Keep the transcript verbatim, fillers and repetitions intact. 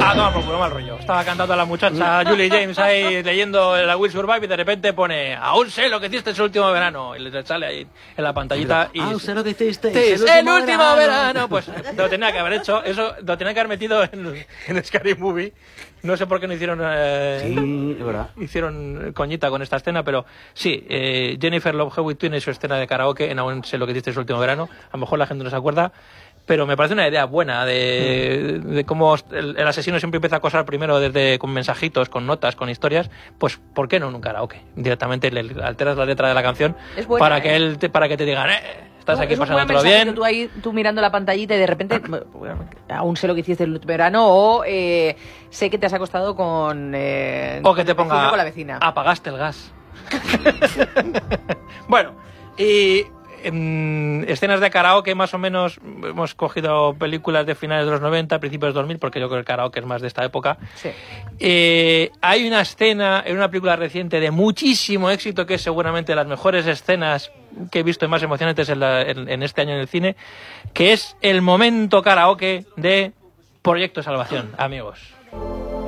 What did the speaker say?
Ah, toma por culo, mal rollo. Estaba cantando a la muchacha Julie James ahí leyendo la Will Survive y de repente pone aún sé lo que hiciste el último verano. Y le sale ahí en la pantallita y... Aún sé lo que hiciste. Sí, el último, último verano. verano. Pues lo tenía que haber hecho. Eso lo tenía que haber metido en, en Scary Movie. No sé por qué no hicieron eh, sí, es verdad. hicieron coñita con esta escena, pero sí, eh, Jennifer Love Hewitt tiene su escena de karaoke en Aún sé lo que hiciste el último verano. A lo mejor la gente no se acuerda, pero me parece una idea buena de, de cómo el, el asesino siempre empieza a acosar primero desde con mensajitos, con notas, con historias. Pues ¿por qué no en un karaoke? Directamente le alteras la letra de la canción buena, para que eh. él te, para que te digan eh, estás no, aquí pasándotelo bien. Tú ahí tú mirando la pantallita y de repente aún sé lo que hiciste el verano o eh, sé que te has acostado con eh, o que te ponga con la vecina. Apagaste el gas. Bueno, y en escenas de karaoke más o menos hemos cogido películas de finales de los noventa, principios de dos mil, porque yo creo que el karaoke es más de esta época. Sí. Eh, hay una escena en una película reciente de muchísimo éxito que es seguramente de las mejores escenas que he visto y más emocionantes en, la, en, en este año en el cine, que es el momento karaoke de Proyecto Salvación, amigos.